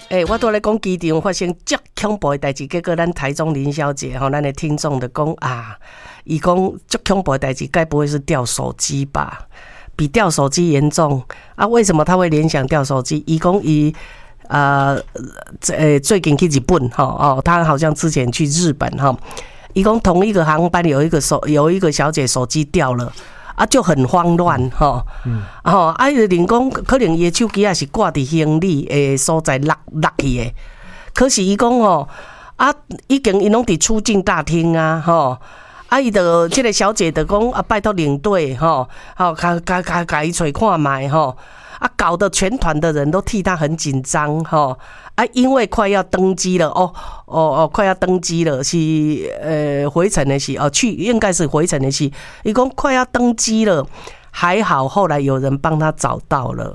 我都在讲机场发生足恐怖的代志，结果咱台中林小姐咱的听众就讲啊，伊讲足恐怖的代志，该不会是掉手机吧？比掉手机严重啊？为什么他会联想掉手机？伊讲伊最近去日本他好像之前去日本伊讲同一个航班有一个小姐手机掉了。就很慌乱人讲可能伊手机也是挂伫行李的所在落去的，可是伊讲已经伊拢伫出境大厅伊就这个小姐就讲拜托领队甲伊找看卖搞得全团的人都替他很紧张因为快要登机了快要登机了是回程的是去应该是回程的是，伊讲快要登机了，还好后来有人帮他找到了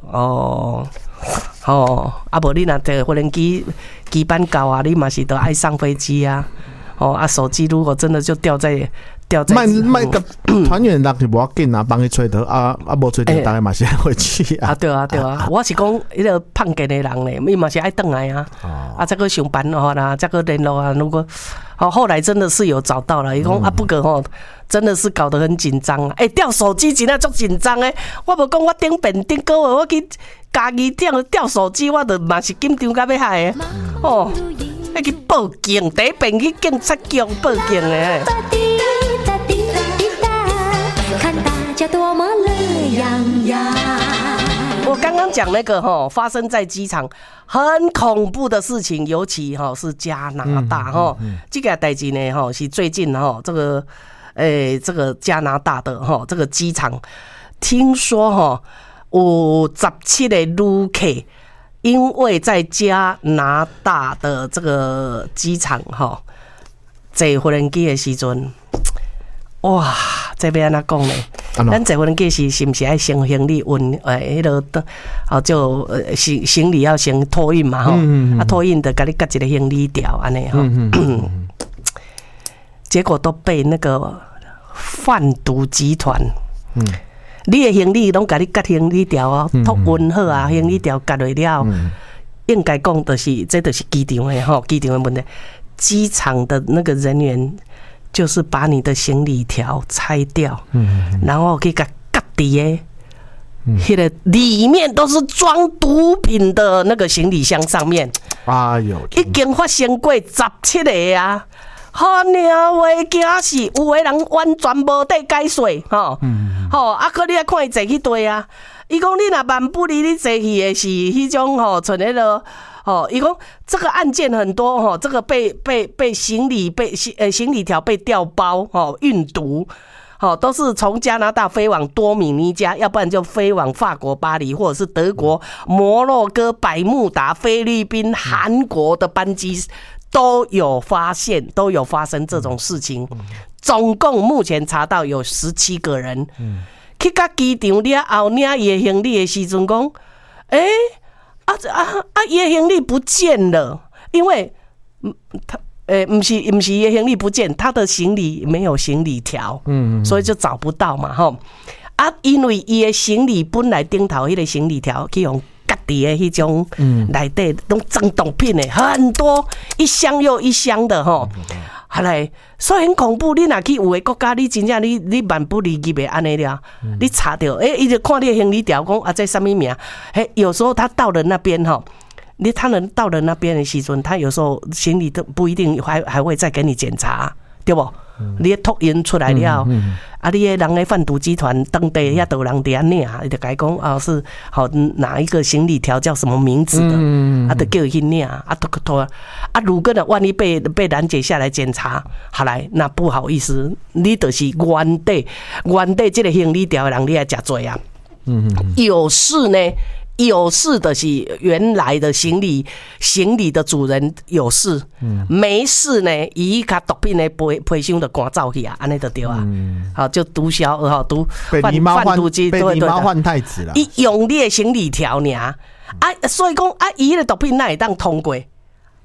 无你若坐飞机班到你嘛是都爱上飞机手机如果真的就掉在卖个团员人就无要紧帮伊找到无找到大家嘛是回去对啊，我是讲迄个胖健的人咧，伊嘛是爱回来再去上班再去联络如果后来真的是有找到了，伊讲不过真的是搞得很紧张掉手机真的足紧张的，我无讲我顶个月我去家己掉手机，我就嘛是紧张到要害的要去报警，第一遍去警察局报警的。多么乐洋洋！我刚刚讲那个发生在机场很恐怖的事情，尤其是加拿大这个代志呢是最近这个加拿大的这个机场，听说有17个旅客因为在加拿大的这个机场坐飞轮机的时阵，哇！这要安怎讲呢？咱坐飞轮机是不是爱先行李运？就行李要先托运嘛托运的给你夹一个行李条安尼结果都被那个贩毒集团，你的行李拢给你夹行李条托运好行李条夹落了，应该讲就是这就是机场的问题，机场的那个人员。就是把你的行李条拆掉，然后可以给夹伫那个里面都是装毒品的那个行李箱上面。哎呦，已经发生过17个啊！好娘话，惊死！有的人完全无得解说可你来看伊坐去对啊。伊讲你若万不离你坐去的是迄种像那个。伊讲这个案件很多这个被行李条被调包运毒都是从加拿大飞往多米尼加，要不然就飞往法国巴黎，或者是德国摩洛哥、百慕达、菲律宾、韩国的班机都有发生这种事情。总共目前查到有17个人。去到机场了后，领伊的行李的时阵讲，伊的行李不见了，因为不是伊的行李不见，他的行李没有行李条，所以就找不到嘛因为伊的行李本来顶头迄个行李条去用夹伫的迄种内底拢装毒品的很多，一箱又一箱的后来，所以很恐怖。你若去有的国家，你真正你万不离其的安尼了。你查到，伊就看你的行李条，讲这什么名？有时候他到了那边他能到了那边的时阵，他有时候行李都不一定还会再给你检查，对不？你的托运出来了，你的人的贩毒集团当地遐都有人伫安领，伊就甲讲是哪一个行李条叫什么名字的，就叫伊去领如果呢万一被拦截下来检查，好来那不好意思，你就是原地这个行李条的人，你来吃罪啊。有事的是原来的行李的主人有事，没事呢，伊甲毒品的批箱就赶走去安尼就对啊。就毒枭贩毒机，被狸猫换太子了。伊用你的行李条尔所以讲伊的毒品哪会当通过？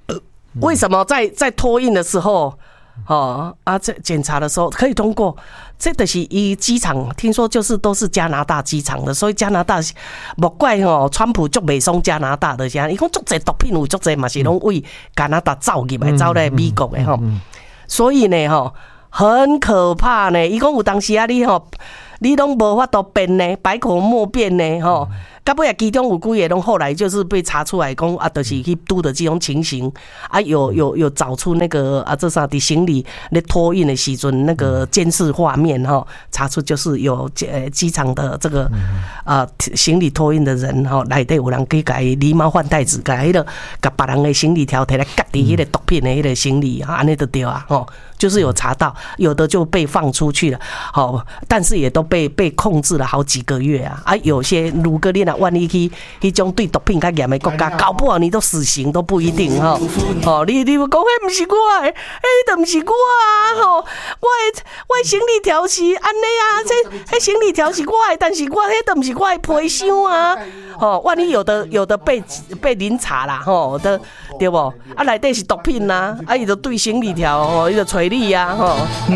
为什么在托运的时候在检查的时候可以通过？ 这就是伊机场，听说就是都是加拿大机场的，所以加拿大莫怪吼，川普足袂爽加拿大的啥，伊讲足侪毒品有足侪嘛是拢为加拿大走入来，走来美国的吼，所以呢吼很可怕呢。伊讲有当时啊，你拢无法度辩呢，百口莫辩呢吼。到尾啊，其中有几个拢后来就是被查出来讲啊，就是去拄的这种情形啊，有找出那个啊，这啥的行李咧托运的时阵那个监视画面哈，查出就是有机场的这个行李托运的人哈，内底有人去甲伊狸猫换太子，甲迄个甲别人的行李条摕来夹伫迄个毒品的迄个行李啊，安尼就对啊吼。就是有查到，有的就被放出去了，好，但是也都被控制了好几个月啊！啊，有些如果你若万一去迄种对毒品较严的国家，搞不好你都死刑都不一定哈。哦，你讲迄不是我的，迄都不是我啊！吼，我行李条是安尼啊，这行李条是我的，但是我迄都不是我的皮箱啊！哦，万一有的被临查啦，吼的对不？啊，内底是毒品呐，啊，伊就对行李条吼，伊就找你啊，吼。